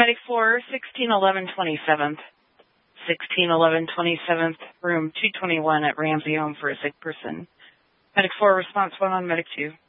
Medic 4, 1611 27th, room 221 at Ramsey Home for a sick person. Medic 4, response 1 on Medic 2.